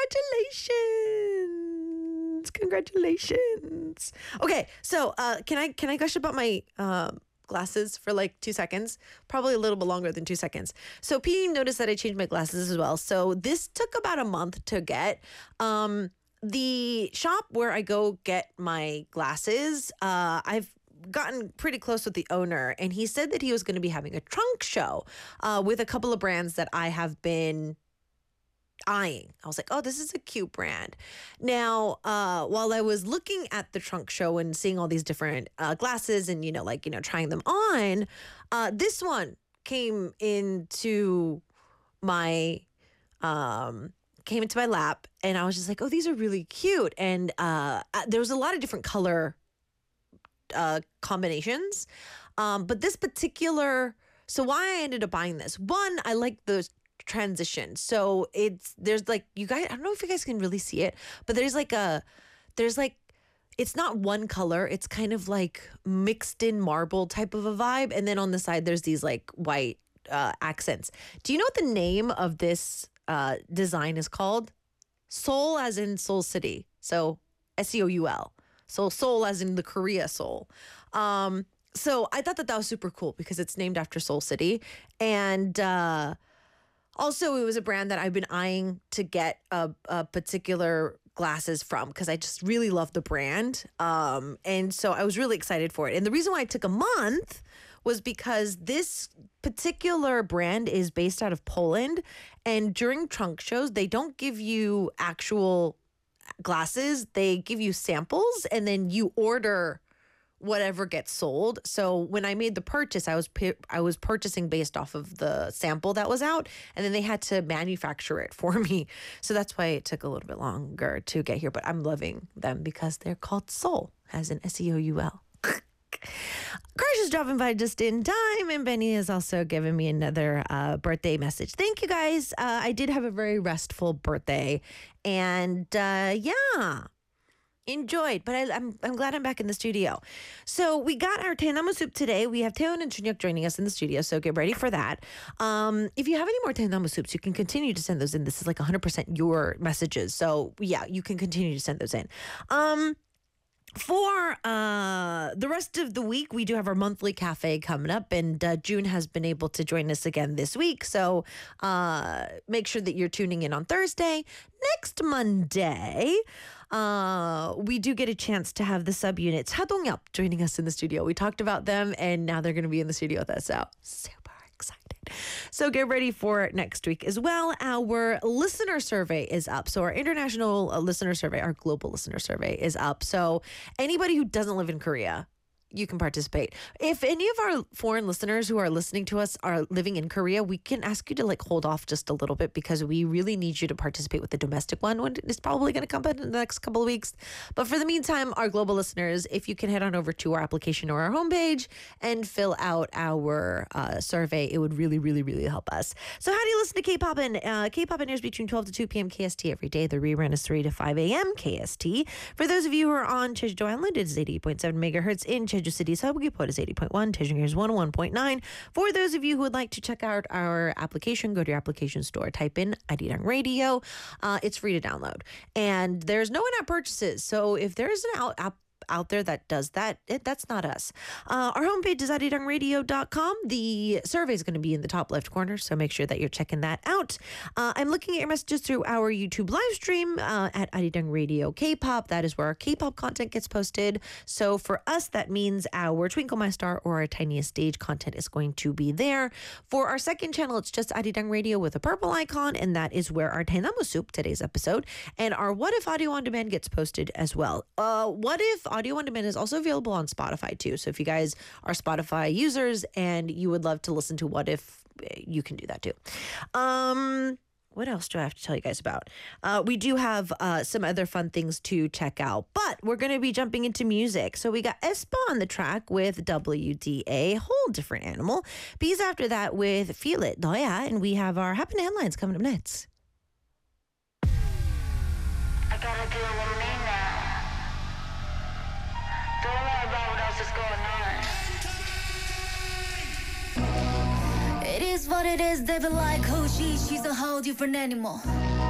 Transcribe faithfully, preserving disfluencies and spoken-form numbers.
Congratulations. Congratulations. Okay, so uh, can I can I gush about my um, glasses for like two seconds? Probably a little bit longer than two seconds. So P noticed that I changed my glasses as well. So this took about a month to get. Um, the shop where I go get my glasses, uh, I've gotten pretty close with the owner, and he said that he was going to be having a trunk show uh, with a couple of brands that I have been eyeing. I was like, oh, this is a cute brand. Now, uh, while I was looking at the trunk show and seeing all these different uh, glasses and, you know, like, you know, trying them on, uh, this one came into my, um, came into my lap, and I was just like, oh, these are really cute. And uh, there was a lot of different color uh, combinations. Um, but this particular, so why I ended up buying this, one, I like the transition. So it's, there's like, you guys, I don't know if you guys can really see it, but there's like a, there's like, it's not one color. It's kind of like mixed in marble type of a vibe. And then on the side, there's these like white uh, accents. Do you know what the name of this uh, design is called? Seoul as in Seoul City. So S E O U L. So Seoul as in the Korea Seoul. Um, so I thought that that was super cool because it's named after Seoul City. And, uh, also, it was a brand that I've been eyeing to get a, a particular glasses from because I just really love the brand. Um, and so I was really excited for it. And the reason why it took a month was because this particular brand is based out of Poland. And during trunk shows, they don't give you actual glasses. They give you samples, and then you order whatever gets sold. So when I made the purchase, I was I was purchasing based off of the sample that was out, and then they had to manufacture it for me. So that's why it took a little bit longer to get here. But I'm loving them because they're called Seoul, as in S E O U L. Crash is dropping by just in time, and Benny has also given me another uh, birthday message. Thank you, guys. Uh, I did have a very restful birthday, and uh, yeah. enjoyed, but I, I'm I'm glad I'm back in the studio. So we got our Taenamu soup today. We have Taeyeon and Junhyuk joining us in the studio, so get ready for that. Um, if you have any more Taenamu soups, you can continue to send those in. This is like one hundred percent your messages, so yeah, you can continue to send those in. Um, For uh, the rest of the week, we do have our monthly cafe coming up, and uh, June has been able to join us again this week. So uh, make sure that you're tuning in on Thursday. Next Monday, uh, we do get a chance to have the subunits Hadongyap joining us in the studio. We talked about them, and now they're going to be in the studio with us. So super excited. So get ready for next week as well. Our listener survey is up. So our international uh, listener survey, our global listener survey is up. So anybody who doesn't live in Korea, you can participate. If any of our foreign listeners who are listening to us are living in Korea, we can ask you to like hold off just a little bit because we really need you to participate with the domestic one when it's probably going to come in the next couple of weeks. But for the meantime, our global listeners, if you can head on over to our application or our homepage and fill out our uh, survey, it would really, really, really help us. So how do you listen to K-Poppin'? Uh, K-Poppin' airs between twelve to two p.m. K S T every day. The rerun is three to five a.m. K S T. For those of you who are on Jeju Island, it is eighty-eight point seven megahertz in Jeju City. Seogwipo is eighty point one. Daejeon is one oh one point nine. For those of you who would like to check out our application, go to your application store, type in Arirang Radio. Uh, it's free to download. And there's no in-app purchases. So if there's an out app out there that does that, it, that's not us. Uh, our homepage is arirang radio dot com. The survey is going to be in the top left corner, so make sure that you're checking that out. Uh, I'm looking at your messages through our YouTube live stream uh, at Arirang Radio K-Pop. That is where our K-Pop content gets posted. So for us, that means our Twinkle My Star or our Tiniest Stage content is going to be there. For our second channel, it's just Arirang Radio with a purple icon, and that is where our Taenamu soup, today's episode, and our What If Audio On Demand gets posted as well. Uh, what If Audio On Demand is also available on Spotify too. So if you guys are Spotify users and you would love to listen to What If, you can do that too. Um, what else do I have to tell you guys about? Uh, we do have uh, some other fun things to check out, but we're going to be jumping into music. So we got aespa on the track with W D A, whole different animal. Bees after that with Feel It, Noya, and we have our Happen Headlines coming up next. I gotta deal with me now. Don't worry about what else is going on. It is what it is, they be like, who she? She's a whole different animal.